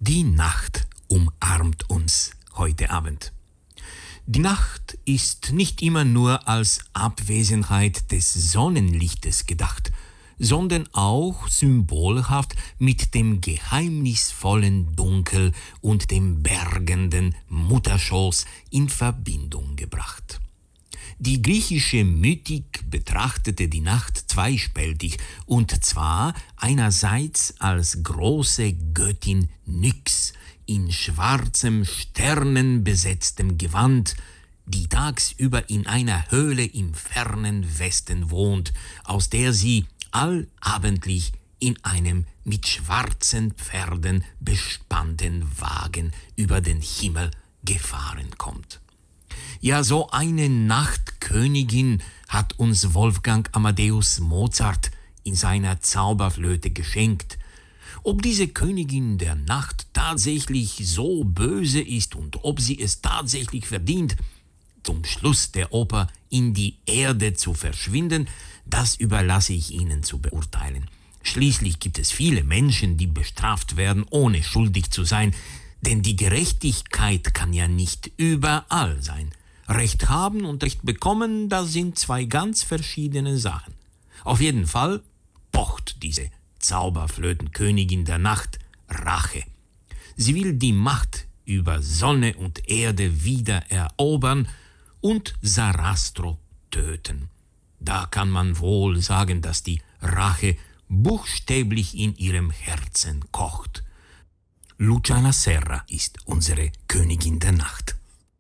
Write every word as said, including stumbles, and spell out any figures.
Die Nacht umarmt uns heute Abend. Die Nacht ist nicht immer nur als Abwesenheit des Sonnenlichtes gedacht, sondern auch symbolhaft mit dem geheimnisvollen Dunkel und dem bergenden Mutterschoß in Verbindung gebracht. Die griechische Mythik betrachtete die Nacht zweispältig, und zwar einerseits als große Göttin Nyx in schwarzem, sternenbesetztem Gewand, die tagsüber in einer Höhle im fernen Westen wohnt, aus der sie allabendlich in einem mit schwarzen Pferden bespannten Wagen über den Himmel gefahren kommt. Ja, so eine Nachtkönigin hat uns Wolfgang Amadeus Mozart in seiner Zauberflöte geschenkt. Ob diese Königin der Nacht tatsächlich so böse ist und ob sie es tatsächlich verdient, zum Schluss der Oper in die Erde zu verschwinden, das überlasse ich Ihnen zu beurteilen. Schließlich gibt es viele Menschen, die bestraft werden, ohne schuldig zu sein, denn die Gerechtigkeit kann ja nicht überall sein. Recht haben und Recht bekommen, das sind zwei ganz verschiedene Sachen. Auf jeden Fall pocht diese Zauberflötenkönigin der Nacht Rache. Sie will die Macht über Sonne und Erde wieder erobern und Sarastro töten. Da kann man wohl sagen, dass die Rache buchstäblich in ihrem Herzen kocht. Luciana Serra ist unsere Königin der Nacht.